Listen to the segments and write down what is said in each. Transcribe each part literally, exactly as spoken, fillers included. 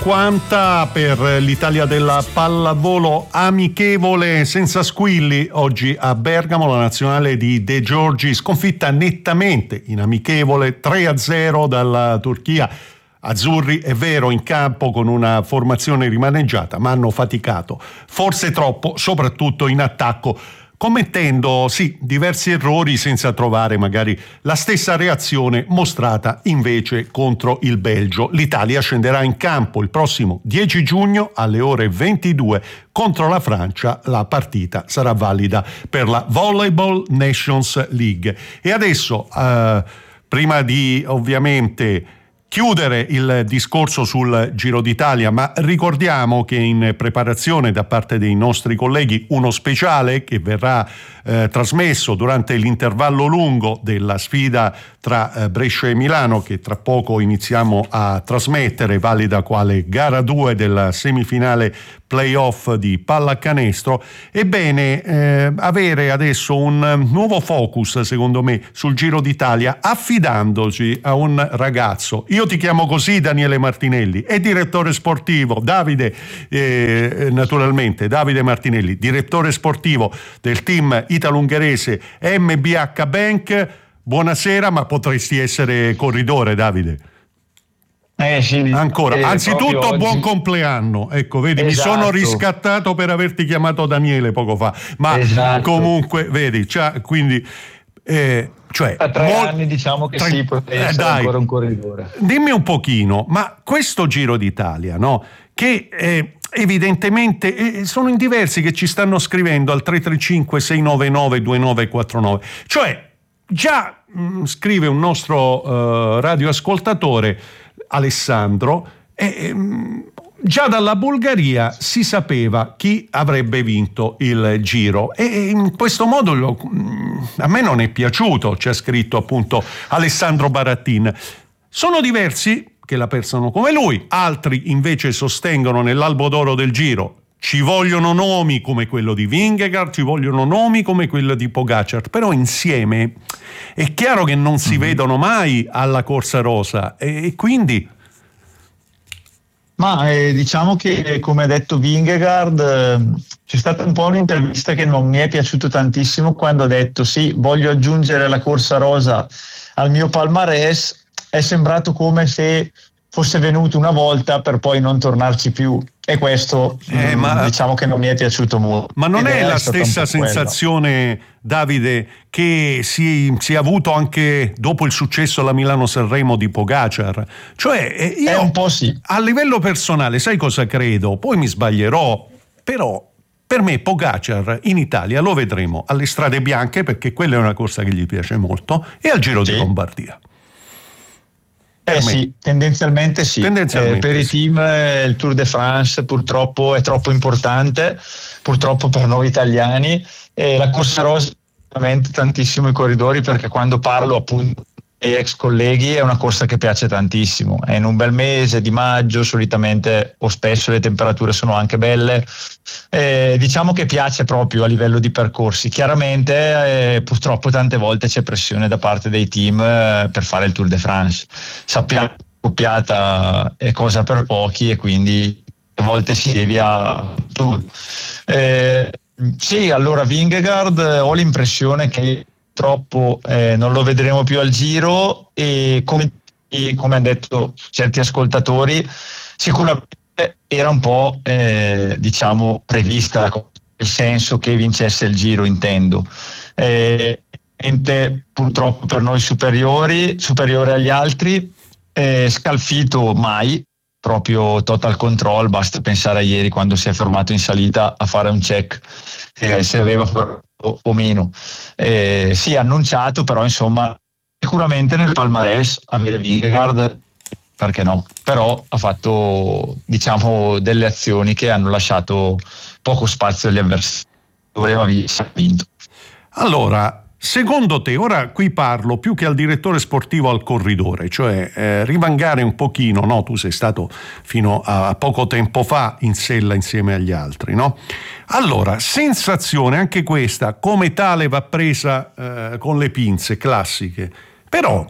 Quanta per l'Italia della pallavolo amichevole senza squilli. Oggi a Bergamo la nazionale di De Giorgi sconfitta nettamente in amichevole tre a zero dalla Turchia. Azzurri, è vero, in campo con una formazione rimaneggiata, ma hanno faticato, forse troppo, soprattutto in attacco, commettendo sì diversi errori senza trovare magari la stessa reazione mostrata invece contro il Belgio. L'Italia scenderà in campo il prossimo dieci giugno alle ore ventidue contro la Francia. La partita sarà valida per la Volleyball Nations League. E adesso, eh, prima di ovviamente chiudere il discorso sul Giro d'Italia, ma ricordiamo che in preparazione da parte dei nostri colleghi uno speciale che verrà eh, trasmesso durante l'intervallo lungo della sfida tra eh, Brescia e Milano, che tra poco iniziamo a trasmettere, valida quale gara due della semifinale playoff di pallacanestro. Ebbene, eh, avere adesso un nuovo focus, secondo me, sul Giro d'Italia, affidandoci a un ragazzo. Io ti chiamo così, Daniele Martinelli, è direttore sportivo, Davide, eh, naturalmente, Davide Martinelli, direttore sportivo del team italo-ungherese M B H Bank. Buonasera, ma potresti essere corridore, Davide? Eh sì, ancora, eh, anzitutto oggi... buon compleanno, ecco, vedi, esatto. Mi sono riscattato per averti chiamato Daniele poco fa, ma esatto. Comunque vedi, cioè, quindi eh, cioè, a tre mol... anni diciamo che tre... sì, potrebbe eh, essere dai. ancora un corridore. Dimmi un pochino, ma questo Giro d'Italia, no? Che eh, evidentemente eh, sono in diversi che ci stanno scrivendo al tre tre cinque sei nove nove due nove quattro nove, cioè già mh, scrive un nostro uh, radioascoltatore, Alessandro, eh, già dalla Bulgaria si sapeva chi avrebbe vinto il Giro e in questo modo lo, a me non è piaciuto, ci ha scritto appunto Alessandro Barattin. Sono diversi che la pensano come lui, altri invece sostengono nell'albo d'oro del Giro ci vogliono nomi come quello di Vingegaard, ci vogliono nomi come quello di Pogacar, però insieme è chiaro che non si mm-hmm. vedono mai alla Corsa Rosa e, e quindi... Ma eh, diciamo che, come ha detto Vingegaard, eh, c'è stata un po' un'intervista che non mi è piaciuto tantissimo quando ha detto sì, voglio aggiungere la Corsa Rosa al mio palmarès. È sembrato come se fosse venuto una volta per poi non tornarci più. E questo eh, ma, diciamo che non mi è piaciuto molto. Ma non è la stessa sensazione, quello. Davide, che si, si è avuto anche dopo il successo alla Milano-Sanremo di Pogacar? Cioè, io è un po' sì. A livello personale, sai cosa credo? Poi mi sbaglierò, però per me Pogacar in Italia lo vedremo alle Strade Bianche, perché quella è una corsa che gli piace molto, e al Giro sì. di Lombardia. Eh sì, tendenzialmente sì. Tendenzialmente eh, per sì. i team eh, il Tour de France purtroppo è troppo importante, purtroppo per noi italiani, e la Corsa Rosa veramente tantissimo i corridori, perché quando parlo appunto ai ex colleghi è una corsa che piace tantissimo. È in un bel mese di maggio, solitamente o spesso le temperature sono anche belle, eh, diciamo che piace proprio a livello di percorsi. Chiaramente eh, purtroppo tante volte c'è pressione da parte dei team eh, per fare il Tour de France. Sappiamo che la coppiata è cosa per pochi e quindi a volte si devia Tour. Eh, sì, allora Vingegaard ho l'impressione che purtroppo eh, non lo vedremo più al Giro e come, e come hanno detto certi ascoltatori sicuramente era un po' eh, diciamo prevista, nel senso che vincesse il Giro, intendo. Eh, purtroppo per noi superiori, superiore agli altri, eh, scalfito mai, proprio total control, basta pensare a ieri quando si è fermato in salita a fare un check eh, se aveva o, o meno. Eh, sì, annunciato, però insomma sicuramente nel palmarès avere Vingegaard, perché no? Però ha fatto diciamo delle azioni che hanno lasciato poco spazio agli avversari. Voleva vinto. Allora, secondo te, ora qui parlo più che al direttore sportivo, al corridore, cioè eh, rivangare un pochino, no? Tu sei stato fino a poco tempo fa in sella insieme agli altri, no? Allora, sensazione anche questa, come tale va presa eh, con le pinze classiche, però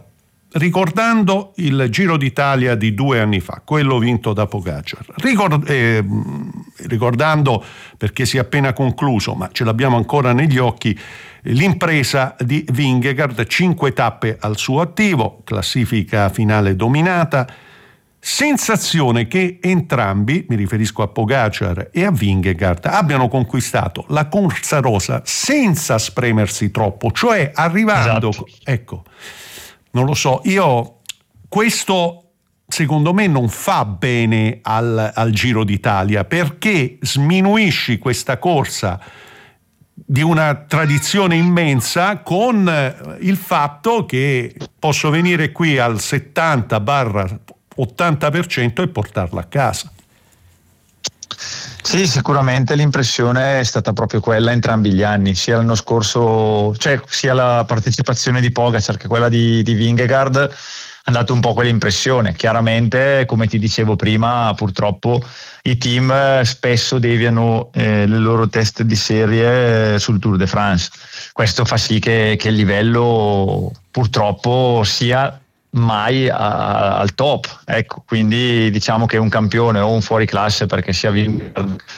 ricordando il Giro d'Italia di due anni fa, quello vinto da Pogacar, Ricord- eh, ricordando, perché si è appena concluso, ma ce l'abbiamo ancora negli occhi, l'impresa di Vingegaard, cinque tappe al suo attivo, classifica finale dominata, sensazione che entrambi, mi riferisco a Pogacar e a Vingegaard, abbiano conquistato la corsa rosa senza spremersi troppo, cioè arrivando, esatto. ecco, non lo so, io questo secondo me non fa bene al, al Giro d'Italia, perché sminuisci questa corsa di una tradizione immensa con il fatto che posso venire qui al settanta ottanta per cento e portarla a casa. Sì, sicuramente l'impressione è stata proprio quella entrambi gli anni, sia l'anno scorso, cioè sia la partecipazione di Pogacar che quella di, di Vingegaard, ha dato un po' quell'impressione. Chiaramente, come ti dicevo prima, purtroppo i team spesso deviano eh, le loro teste di serie sul Tour de France. Questo fa sì che, che il livello purtroppo sia mai a, al top, ecco, quindi diciamo che un campione o un fuoriclasse, perché sia Vingegaard